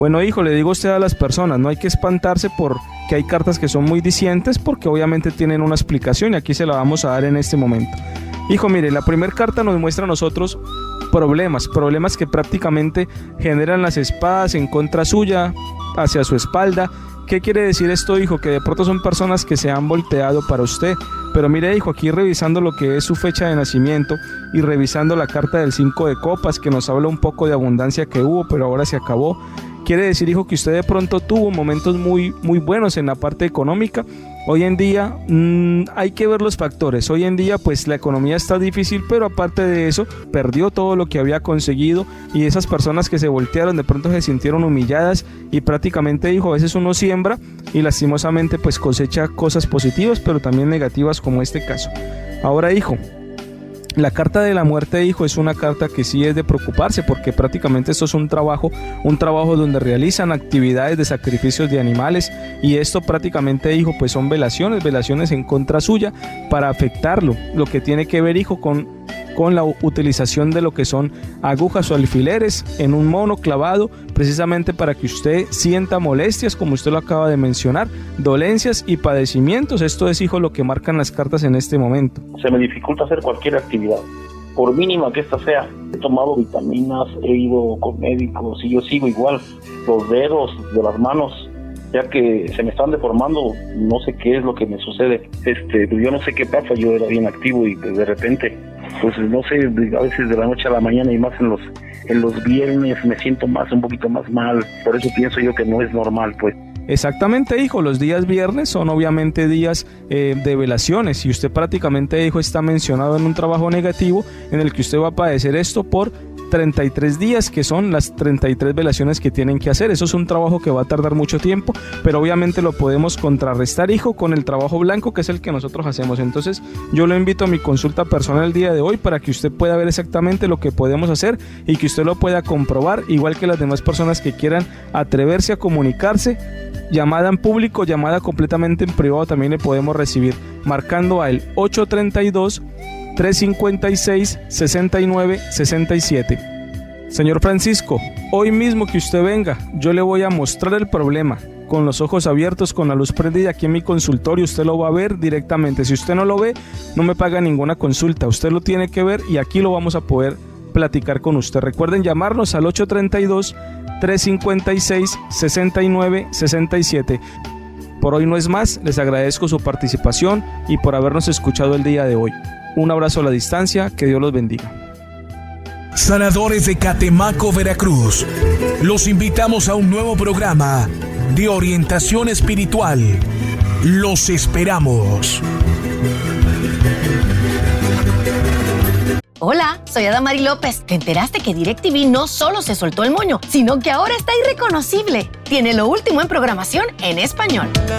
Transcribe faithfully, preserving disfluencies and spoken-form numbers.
Bueno, hijo, le digo a usted a las personas, no hay que espantarse por que hay cartas que son muy dicientes, porque obviamente tienen una explicación y aquí se la vamos a dar en este momento. Hijo, mire, la primera carta nos muestra a nosotros problemas, problemas que prácticamente generan las espadas en contra suya, hacia su espalda. ¿Qué quiere decir esto, hijo? Que de pronto son personas que se han volteado para usted. Pero mire, hijo, aquí revisando lo que es su fecha de nacimiento y revisando la carta del cinco de copas, que nos habla un poco de abundancia que hubo, pero ahora se acabó. Quiere decir, hijo, que usted de pronto tuvo momentos muy, muy buenos en la parte económica. Hoy en día mmm, hay que ver los factores. Hoy en día pues la economía está difícil, pero aparte de eso perdió todo lo que había conseguido, y esas personas que se voltearon de pronto se sintieron humilladas, y prácticamente, hijo, a veces uno siembra y lastimosamente pues cosecha cosas positivas pero también negativas, como este caso. Ahora, hijo, la carta de la muerte, hijo, es una carta que sí es de preocuparse, porque prácticamente esto es un trabajo, un trabajo donde realizan actividades de sacrificios de animales, y esto prácticamente, hijo, pues son velaciones, velaciones en contra suya para afectarlo, lo que tiene que ver, hijo, con con la utilización de lo que son agujas o alfileres en un mono clavado, precisamente para que usted sienta molestias, como usted lo acaba de mencionar, dolencias y padecimientos. Esto es, hijo, lo que marcan las cartas en este momento. Se me dificulta hacer cualquier actividad, por mínima que esta sea. He tomado vitaminas, he ido con médicos y yo sigo igual. Los dedos de las manos, ya que se me están deformando, no sé qué es lo que me sucede. Este, yo no sé qué pasa, yo era bien activo y pues de repente, pues no sé, a veces de la noche a la mañana, y más en los en los viernes me siento más, un poquito más mal. Por eso pienso yo que no es normal, pues. Exactamente, hijo, los días viernes son obviamente días eh, de velaciones, y usted prácticamente, hijo, está mencionado en un trabajo negativo en el que usted va a padecer esto por treinta y tres días, que son las treinta y tres velaciones que tienen que hacer. Eso es un trabajo que va a tardar mucho tiempo, pero obviamente lo podemos contrarrestar, hijo, con el trabajo blanco, que es el que nosotros hacemos. Entonces yo lo invito a mi consulta personal el día de hoy para que usted pueda ver exactamente lo que podemos hacer y que usted lo pueda comprobar, igual que las demás personas que quieran atreverse a comunicarse. Llamada en público, llamada completamente en privado también le podemos recibir, marcando al ocho tres dos, tres cinco seis, seis nueve seis siete. Señor Francisco, hoy mismo que usted venga, yo le voy a mostrar el problema con los ojos abiertos, con la luz prendida aquí en mi consultorio. Usted lo va a ver directamente. Si usted no lo ve, no me paga ninguna consulta. Usted lo tiene que ver y aquí lo vamos a poder platicar con usted. Recuerden llamarnos al ocho tres dos, tres cinco seis, seis nueve seis siete. Por hoy no es más, les agradezco su participación y por habernos escuchado el día de hoy. Un abrazo a la distancia, que Dios los bendiga. Sanadores de Catemaco, Veracruz, los invitamos a un nuevo programa de orientación espiritual. Los esperamos. Hola, soy Adamari López. ¿Te enteraste que DirecTV no solo se soltó el moño, sino que ahora está irreconocible? Tiene lo último en programación en español.